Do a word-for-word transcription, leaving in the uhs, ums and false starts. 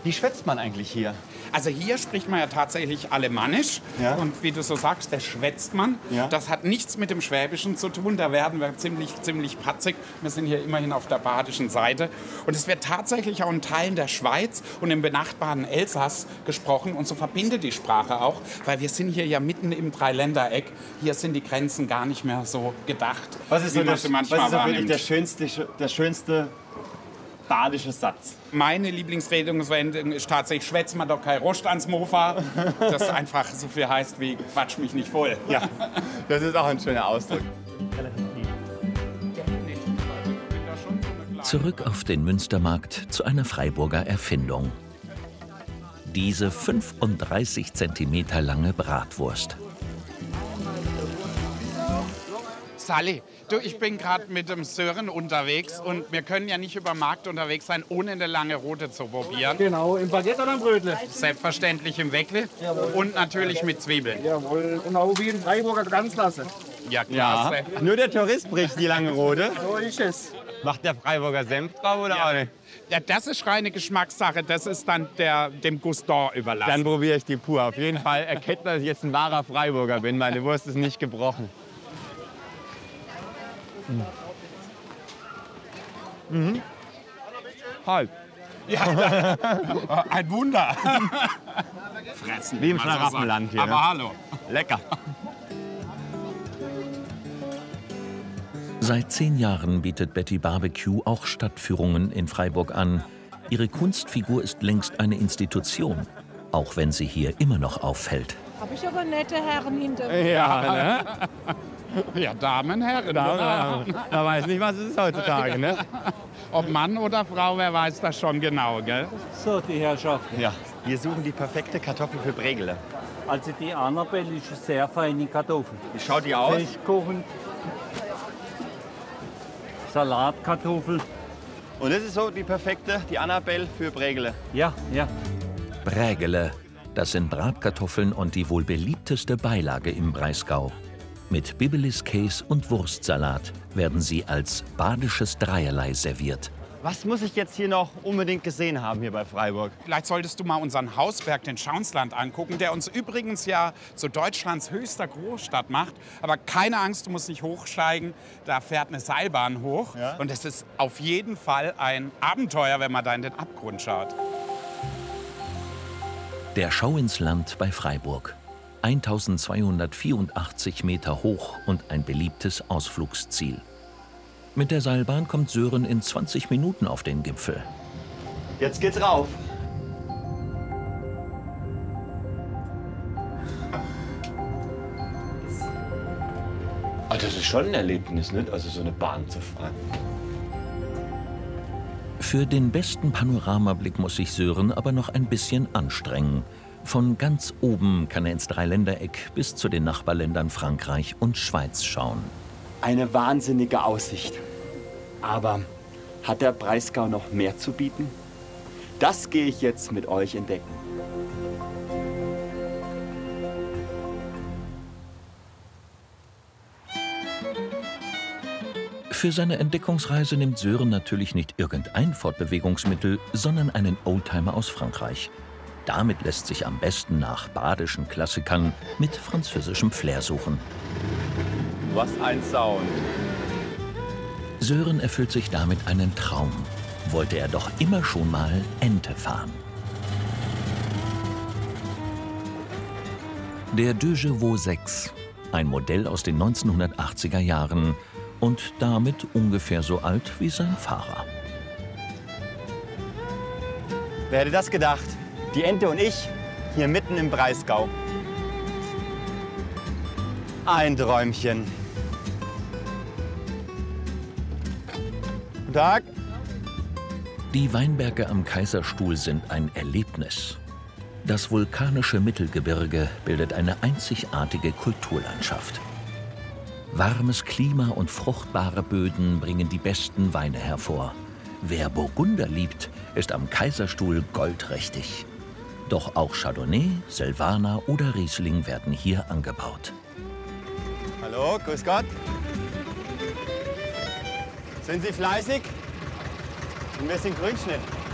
Wie schwätzt man eigentlich hier? Also hier spricht man ja tatsächlich Alemannisch. Ja. Und wie du so sagst, der schwätzt man. Ja. Das hat nichts mit dem Schwäbischen zu tun. Da werden wir ziemlich, ziemlich patzig. Wir sind hier immerhin auf der badischen Seite. Und es wird tatsächlich auch in Teilen der Schweiz und im benachbarten Elsass gesprochen. Und so verbindet die Sprache auch, weil wir sind hier ja mitten im Dreiländereck. Hier sind die Grenzen gar nicht mehr so gedacht, Was ist wie so man der, sie manchmal was ist so wirklich wahrnimmt. der schönste, der schönste badische Satz? Meine Lieblingsredewendung ist tatsächlich, schwätz mal doch kein Rost ans Mofa. Das einfach so viel heißt wie, quatsch mich nicht voll. Ja, das ist auch ein schöner Ausdruck. Zurück auf den Münstermarkt zu einer Freiburger Erfindung. Diese fünfunddreißig Zentimeter lange Bratwurst. Sally, du, ich bin gerade mit dem Sören unterwegs und wir können ja nicht über den Markt unterwegs sein, ohne eine lange Rote zu probieren. Genau, im Baguette oder im Brötle? Selbstverständlich im Weckle und natürlich mit Zwiebeln. Jawohl, genau wie in Freiburger Ganzlasse. Ja, Ja, klasse. nur der Tourist bricht die lange Rote. So ist es. Macht der Freiburger Senf drauf oder auch nicht? Ja, das ist reine Geschmackssache. Das ist dann der, dem Gusto überlassen. Dann probiere ich die pur. Auf jeden Fall erkennt man, dass ich jetzt ein wahrer Freiburger bin. Meine Wurst ist nicht gebrochen. Mhm. Halt. Ja, ein Wunder. Fressen. Wie im wie man so sagt. Schlaraffenland hier. Aber Ne? hallo. Lecker. Seit zehn Jahren bietet Betty Barbecue auch Stadtführungen in Freiburg an. Ihre Kunstfigur ist längst eine Institution, auch wenn sie hier immer noch auffällt. Habe ich aber nette Herren hinter mir. Ja, ne? Ja, Damen, Herren. Da, oder? da, da weiß nicht, was es ist heutzutage, ne? Ob Mann oder Frau, wer weiß das schon genau, gell? So, die Herrschaften. Ja. Wir suchen die perfekte Kartoffel für Bregele. Also die Annabelle ist eine sehr feine Kartoffel. Wie schaut die aus? Fischkuchen, Salatkartoffel. Und das ist so die perfekte, die Annabelle für Bregele. Ja, ja. Brägele, das sind Bratkartoffeln und die wohl beliebteste Beilage im Breisgau. Mit Bibelis-Käse und Wurstsalat werden sie als badisches Dreierlei serviert. Was muss ich jetzt hier noch unbedingt gesehen haben hier bei Freiburg? Vielleicht solltest du mal unseren Hausberg, den Schaunsland, angucken, der uns übrigens ja zu Deutschlands höchster Großstadt macht. Aber keine Angst, du musst nicht hochsteigen, da fährt eine Seilbahn hoch. Ja. Und es ist auf jeden Fall ein Abenteuer, wenn man da in den Abgrund schaut. Der Schau ins Land bei Freiburg. eintausendzweihundertvierundachtzig Meter hoch und ein beliebtes Ausflugsziel. Mit der Seilbahn kommt Sören in zwanzig Minuten auf den Gipfel. Jetzt geht's rauf. Also das ist schon ein Erlebnis, nicht? Also so eine Bahn zu fahren. Für den besten Panoramablick muss sich Sören aber noch ein bisschen anstrengen. Von ganz oben kann er ins Dreiländereck bis zu den Nachbarländern Frankreich und Schweiz schauen. Eine wahnsinnige Aussicht. Aber hat der Breisgau noch mehr zu bieten? Das gehe ich jetzt mit euch entdecken. Für seine Entdeckungsreise nimmt Sören natürlich nicht irgendein Fortbewegungsmittel, sondern einen Oldtimer aus Frankreich. Damit lässt sich am besten nach badischen Klassikern mit französischem Flair suchen. Was ein Sound. Sören erfüllt sich damit einen Traum. Wollte er doch immer schon mal Ente fahren. Der Dögevo sechs, ein Modell aus den neunzehnhundertachtziger Jahren und damit ungefähr so alt wie sein Fahrer. Wer hätte das gedacht? Die Ente und ich hier mitten im Breisgau. Ein Träumchen. Guten Tag. Die Weinberge am Kaiserstuhl sind ein Erlebnis. Das vulkanische Mittelgebirge bildet eine einzigartige Kulturlandschaft. Warmes Klima und fruchtbare Böden bringen die besten Weine hervor. Wer Burgunder liebt, ist am Kaiserstuhl goldrichtig. Doch auch Chardonnay, Silvaner oder Riesling werden hier angebaut. Hallo, grüß Gott. Sind Sie fleißig? Ein bisschen Grünschnitt.